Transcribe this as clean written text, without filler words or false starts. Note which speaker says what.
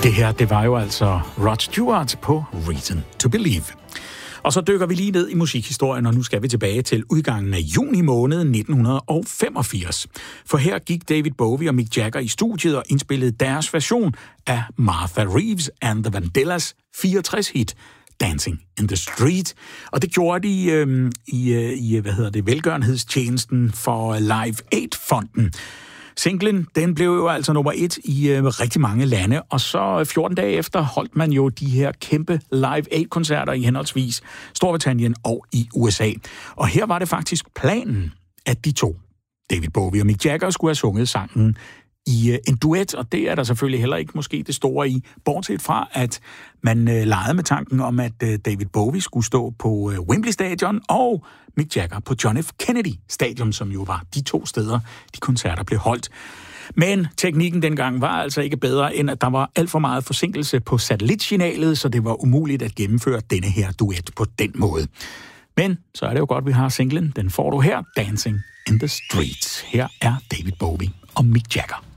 Speaker 1: Det her, det var jo altså Rod Stewart på Reason to Believe. Og så dykker vi lige ned i musikhistorien, og nu skal vi tilbage til udgangen af juni måned 1985. For her gik David Bowie og Mick Jagger i studiet og indspillede deres version af Martha Reeves and the Vandellas 64-hit Dancing in the Street. Og det gjorde de i velgørenhedstjenesten for Live Aid-fonden. Singlen, den blev jo altså nummer 1 i rigtig mange lande, og så 14 dage efter holdt man jo de her kæmpe Live Aid-koncerter i henholdsvis Storbritannien og i USA. Og her var det faktisk planen, at de to, David Bowie og Mick Jagger, skulle have sunget sangen i en duet, og det er der selvfølgelig heller ikke måske det store i, bortset fra, at man legede med tanken om, at David Bowie skulle stå på Wembley Stadion, og Mick Jagger på John F. Kennedy Stadion, som jo var de to steder, de koncerter blev holdt. Men teknikken dengang var altså ikke bedre, end at der var alt for meget forsinkelse på satellitsignalet, så det var umuligt at gennemføre denne her duet på den måde. Men så er det jo godt, vi har singlen. Den får du her, Dancing in the Streets. Her er David Bowie og Mick Jagger.